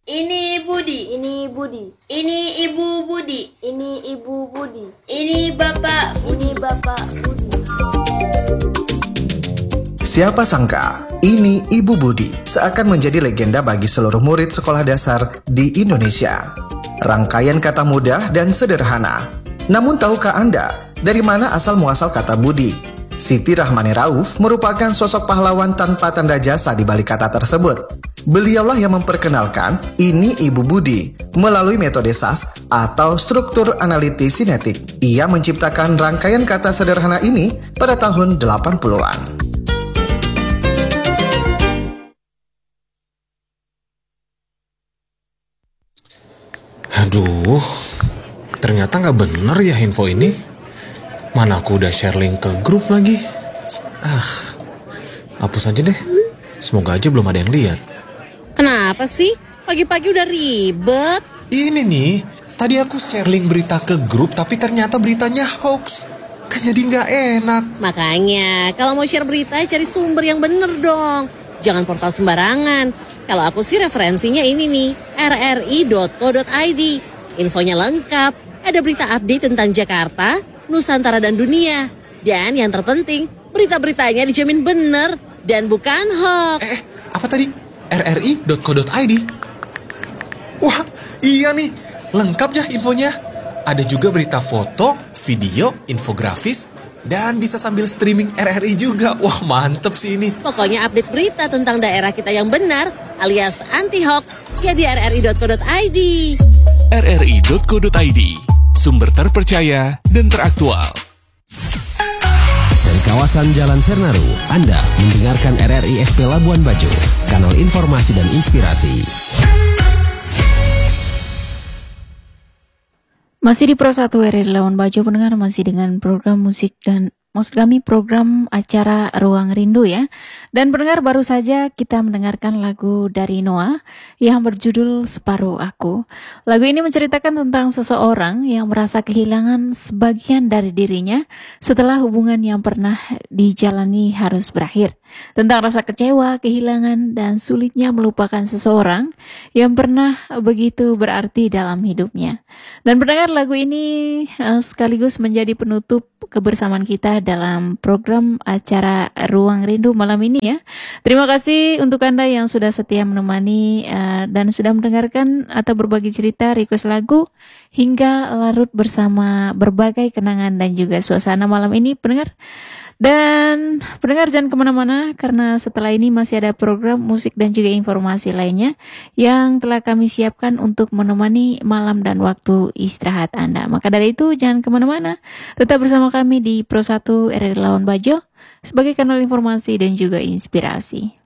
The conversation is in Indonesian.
Ini Budi. Ini Budi. Ini Ibu Budi. Ini Ibu Budi. Ini Bapak Budi. Ini Bapak Budi. Siapa sangka, ini Ibu Budi seakan menjadi legenda bagi seluruh murid sekolah dasar di Indonesia. Rangkaian kata mudah dan sederhana. Namun tahukah Anda dari mana asal muasal kata budi? Siti Rahmani Rauf merupakan sosok pahlawan tanpa tanda jasa di balik kata tersebut. Beliaulah yang memperkenalkan ini Ibu Budi melalui metode SAS atau struktur analitis sinetik. Ia menciptakan rangkaian kata sederhana ini pada tahun 80-an. Aduh, ternyata nggak bener ya info ini. Mana aku udah share link ke grup lagi. Hapus aja deh. Semoga aja belum ada yang lihat. Kenapa sih? Pagi-pagi udah ribet. Ini nih, tadi aku share link berita ke grup tapi ternyata beritanya hoax. Kan jadi nggak enak. Makanya, kalau mau share berita cari sumber yang bener dong. Jangan portal sembarangan. Kalau aku sih referensinya ini nih, rri.co.id. Infonya lengkap. Ada berita update tentang Jakarta, Nusantara dan dunia. Dan yang terpenting, berita-beritanya dijamin bener dan bukan hoax. Apa tadi? rri.co.id. Wah, iya nih. Lengkap ya infonya. Ada juga berita foto, video, infografis, dan bisa sambil streaming RRI juga. Wah, mantep sih ini. Pokoknya update berita tentang daerah kita yang benar alias anti-hoax ya di rri.co.id. rri.co.id, sumber terpercaya dan teraktual. Dari kawasan Jalan Sernaru, Anda mendengarkan RRI SP Labuan Bajo, kanal informasi dan inspirasi. Masih di Pro 1 RRI Labuan Bajo, pendengar, masih dengan program musik dan maksud kami program acara Ruang Rindu ya. Dan pendengar, baru saja kita mendengarkan lagu dari Noah yang berjudul Separuh Aku. Lagu ini menceritakan tentang seseorang yang merasa kehilangan sebagian dari dirinya setelah hubungan yang pernah dijalani harus berakhir. Tentang rasa kecewa, kehilangan, dan sulitnya melupakan seseorang yang pernah begitu berarti dalam hidupnya. Dan pendengar, lagu ini sekaligus menjadi penutup kebersamaan kita dalam program acara Ruang Rindu malam ini ya. Terima kasih untuk Anda yang sudah setia menemani dan sudah mendengarkan atau berbagi cerita, request lagu, hingga larut bersama berbagai kenangan dan juga suasana malam ini, pendengar. Dan pendengar jangan kemana-mana karena setelah ini masih ada program musik dan juga informasi lainnya yang telah kami siapkan untuk menemani malam dan waktu istirahat Anda. Maka dari itu jangan kemana-mana, tetap bersama kami di Pro 1 RRI Labuan Bajo sebagai kanal informasi dan juga inspirasi.